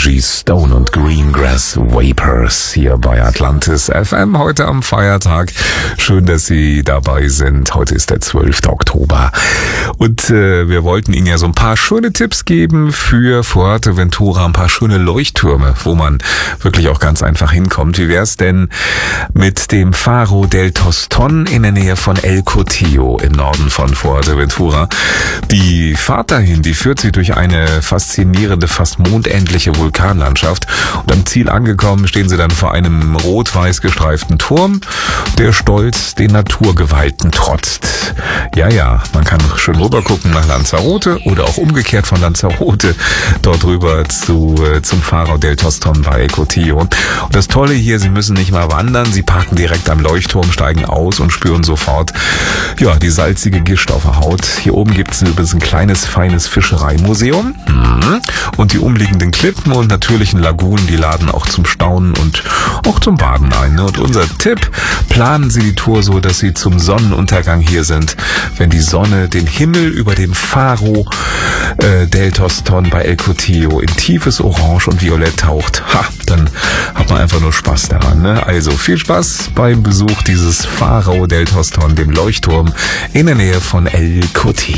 Angie Stone und Greengrass Vapors hier bei Atlantis FM heute am Feiertag. Schön, dass Sie dabei sind. Heute ist der 12. Oktober. Und wir wollten Ihnen ja so ein paar schöne Tipps geben für Fuerteventura, ein paar schöne Leuchttürme, wo man wirklich auch ganz einfach hinkommt. Wie wär's denn mit dem Faro del Tostón in der Nähe von El Cotillo im Norden von Fuerteventura? Die Fahrt dahin, die führt Sie durch eine faszinierende, fast mondähnliche Vulkanlandschaft. Und am Ziel angekommen stehen Sie dann vor einem rot-weiß gestreiften Turm, der stolz den Naturgewalten trotzt. Ja, man kann schön rüber gucken nach Lanzarote oder auch umgekehrt von Lanzarote dort rüber zum Faro del Tostón bei El Cotillo. Und das Tolle hier, Sie müssen nicht mal wandern, Sie parken direkt am Leuchtturm, steigen aus und spüren sofort, die salzige Gischt auf der Haut. Hier oben gibt es übrigens ein kleines, feines Fischereimuseum. Und die umliegenden Klippen und natürlichen Lagunen, die laden auch zum Staunen und auch zum Baden ein. Und unser Tipp, planen Sie die Tour so, dass Sie zum Sonnenuntergang hier sind. Wenn die Sonne den Himmel über dem Faro del Tostón bei El Cotillo in tiefes Orange und Violett taucht, dann hat man einfach nur Spaß daran. Ne? Also viel Spaß beim Besuch dieses Faro del Tostón, dem Leuchtturm in der Nähe von El Cotillo.